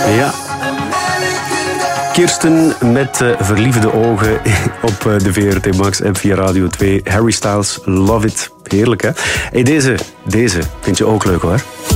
Ja. Kirsten met verliefde ogen op de VRT Max en via Radio 2. Harry Styles, Love It. Heerlijk, hè? Hey, deze vind je ook leuk, hoor.